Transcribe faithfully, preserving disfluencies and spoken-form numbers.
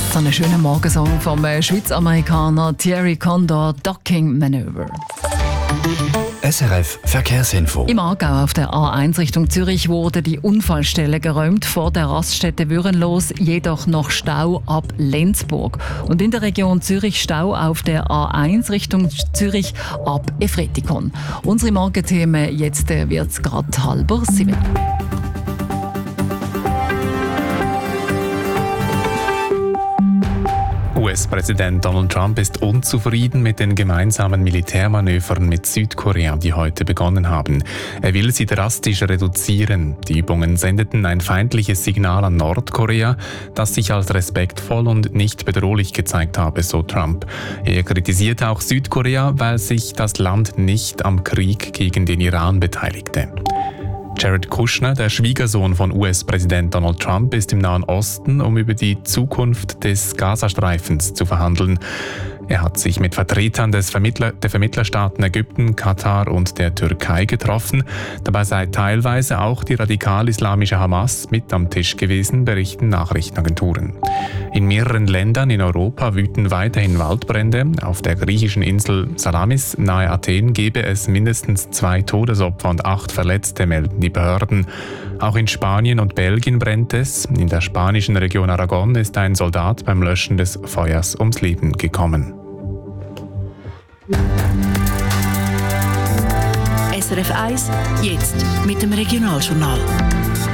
So einen schönen Morgensong vom Schweiz-Amerikaner Thierry Condor, Docking Maneuver. S R F Verkehrsinfo. Im Aargau auf der A eins Richtung Zürich wurde die Unfallstelle geräumt, vor der Raststätte Würenlos, jedoch noch Stau ab Lenzburg. Und in der Region Zürich Stau auf der A eins Richtung Zürich ab Efretikon. Unsere Morgenthemen, jetzt wird es gerade halber sieben. U S-Präsident Donald Trump ist unzufrieden mit den gemeinsamen Militärmanövern mit Südkorea, die heute begonnen haben. Er will sie drastisch reduzieren. Die Übungen sendeten ein feindliches Signal an Nordkorea, das sich als respektvoll und nicht bedrohlich gezeigt habe, so Trump. Er kritisiert auch Südkorea, weil sich das Land nicht am Krieg gegen den Iran beteiligte. Jared Kushner, der Schwiegersohn von U S-Präsident Donald Trump, ist im Nahen Osten, um über die Zukunft des Gazastreifens zu verhandeln. Er hat sich mit Vertretern des Vermittler, der Vermittlerstaaten Ägypten, Katar und der Türkei getroffen. Dabei sei teilweise auch die radikal-islamische Hamas mit am Tisch gewesen, berichten Nachrichtenagenturen. In mehreren Ländern in Europa wüten weiterhin Waldbrände. Auf der griechischen Insel Salamis nahe Athen gebe es mindestens zwei Todesopfer und acht Verletzte, melden die Behörden. Auch in Spanien und Belgien brennt es. In der spanischen Region Aragon ist ein Soldat beim Löschen des Feuers ums Leben gekommen. S R F eins, jetzt mit dem Regionaljournal.